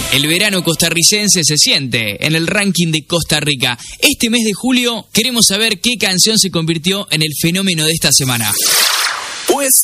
El verano costarricense se siente en el ranking de Costa Rica. Este mes de julio queremos saber qué canción se convirtió en el fenómeno de esta semana. Puesto